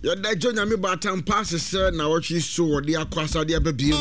Ya da jonya me batam pass se na wochi so wode akwasa de ababiem.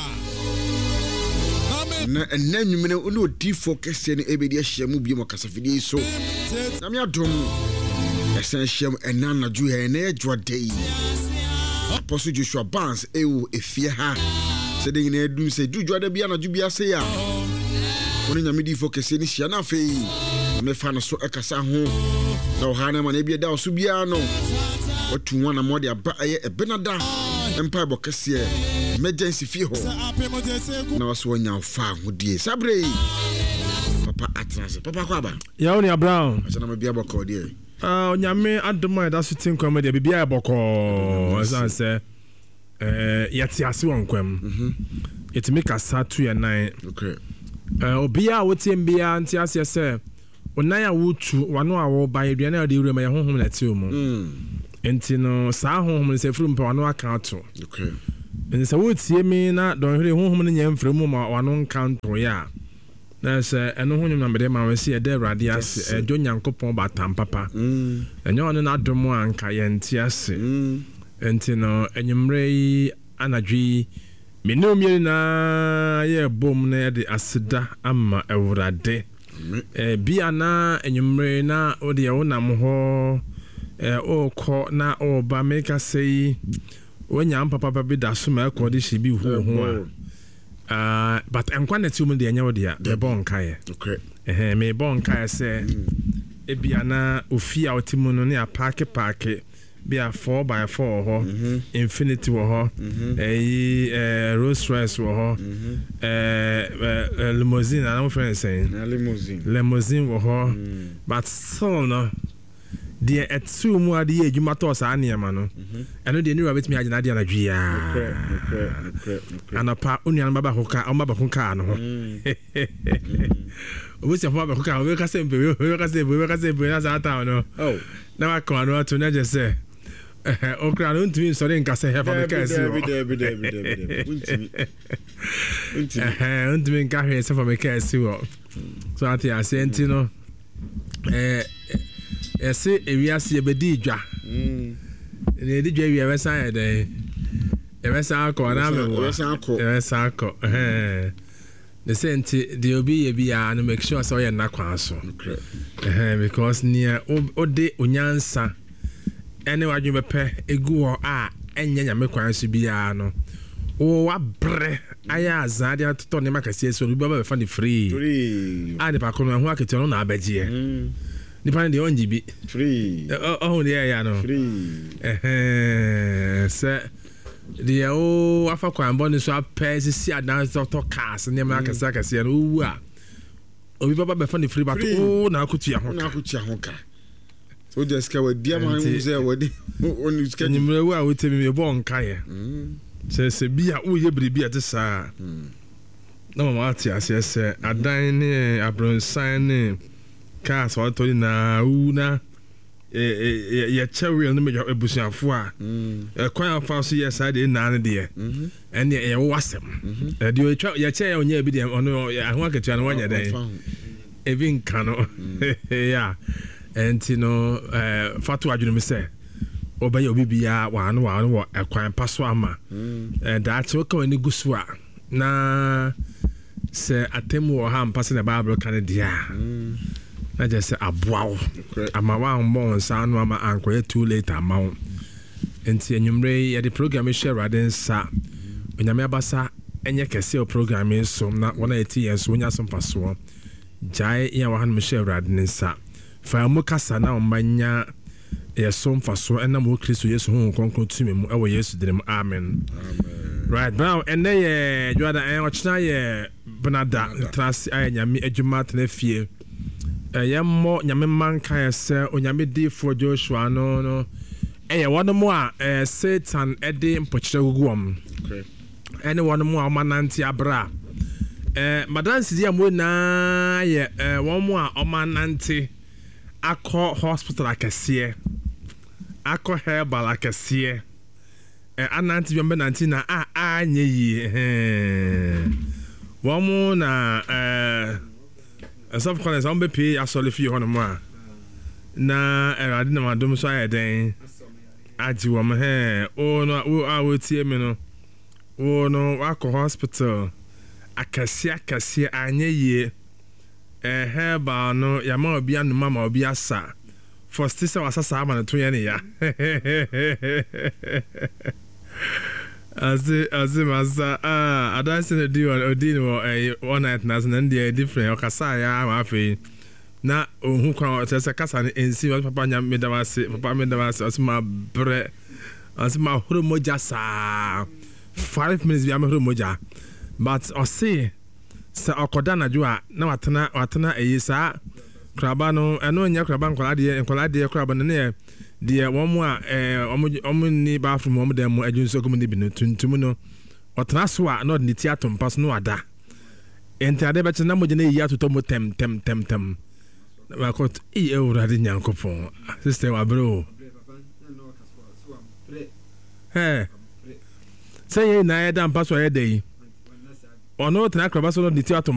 Na enanwumene unu odi focus ne ebedi ahia mu biem kasafidi so. Na me adom essential enanaju he na ejwade. Apostle Joshua Barnes ewu efie ha. Se de nyina edum se dujwade bia na jubia se ya. Oni nyame di focus ni hia na fe. Me fa no so ekasa ho. Na ohana ma na bia da so bia no. Otu wana mode aba aye ebenada. Empire bokese emergency fee ho. Na waso nya fa ho die. Sabre. Papa atnase. Papa kwaba. Ya oni Abraham. Asa na me bia bokọ die. Onyame adoma da so tin kwam de bibia bokọ. Asa se yati ase wonkwam. Yetimi kasa to ya nan. Okay. Obia wotem bia nti ase se onan a wotu wano a wo ba aduane a de wura ma ye honhom na tie mu. Enti no saa honhom se furu mpa wano aka ato. Okay. Enti se wotie mi na don hwere honhom no nya mfremu ma wano nkanto ya. Na se eno honhom na mede ma wasi e de awrade ase ejo nyankopon batam papa. Enyo no na adom anka ye nti ase. Enti no enyumre yi anadwi menomie na ye bom na de aseda ama awrade. Bia na enyumre na ode ye wonam ho okọ na oba make say wonya papa bi da so ma ko de shi bi ho but enkwa na tium de anya wo de de bon kae. Okay. Me bon kae se e bia na ofia otimu no ne a park bia 4x4 ho Infinity wo ho Rolls Royce wo ho limousine na no friend saying limousine wo ho but still no de etu mu ade adwuma to sa anema no eno de ni rabet mi agina de anadwia Okay. anapa onuan baba hoka o baba hoka no ho o se baba hoka o ka sembe na za ta no na wa ko no to na je se o kra no ntimi so de nka se he fa me ka si untimi nka he se fa me ka si wo so ati asenti no ese ewiase ebedi dwa ne di dwa ewiase san ya den ewiase akọ na me wo ewiase akọ the senti the obi ye bia no make sure so ye na kwan so because near ode onyansa ene wadwe bepe egu ho a enya nyame kwan so bia no o wa bre aya azade atoto ne makase so obi baba be fa ni free ade pa kono ho akete no na abagie nipa de onji bi free oh there ya no free se de o afa kwan boni so apɛ si adan to cars ne ma kasa no wu a obi baba be fa ni free but o na akutua ho ka so just ka wadi ama hu se wadi oni ska ni mrewu a wotemi me bo nka ye se bia o ye bribi ate saa na mama ati ase se adan ne abronsan ne cars wa to na u na ye chewe no me ebusuafo a kwan afa so ye side na ne de en ye wasem de o ye che ye onya bi de ono aho aketua no wanya den even kano ya entino fatu adwunu me se obaye obi bia wa no wo kwan paso ama da che o ka wani gusu a na se atemu wo ha mpase na Bible kan dia na just aboawo ama wa mbon sa no ama ankoye too late ama enti enyumre ye the program share radin sa onyame abasa enye kese o program so na wona eti yes wonya so mpaso jai ya wa han share radin sa fa mu kasa na ombanya yeso mfaso ena mo Kristo Yesu hu konkro tumi mu ewo Yesu dirim amen right now ene ye jwada en ochna ye benada trust ayanyame adwuma tena fie yammo nyame manka ese onyame di for Joshua no one mo a Satan ede mpochire guguom ene one mo a mananti abra madansi dia mo na ye one mo a omananti akọ hospital akese akọ herbal akese ananti bi menanti na anye yi one mo na self college on be asole fi hono mo na erade na madom so ayeden agye wɔ m o no a wɔtie me no o no wakɔ hospital akɛseɛ anyɛ yie herbal no yɛma obi anoma ma obi asa first sɛ wasasa ama no to yɛ ne ya As masa adanse no di wɔ one night na so na ndi different ɔkasa ya ma afei na ohun kwa sɛ kasa no ensi papa nya medawase asma bre asma horo moja sa 5 minutes bi am horo moja but ɔse sɛ ɔkɔda nadwo a na watena eyi saa kraba no ɛno nya kraba nkwala de kraba no ne de wɔn a ɔmo ni bathroom ɔmo dem mo adwunso kom ne bi no tuntum no ɔtena so a na ɔde ne ti atom pas no ada entade bɛkyɛ na mo gye ne yi atotɔ mo tem na wakɔt ewurade nyankopɔn sister wa bro sɛ yɛ na yɛ da mpa so yɛ da yi ɔno tena kraba so no de ti atom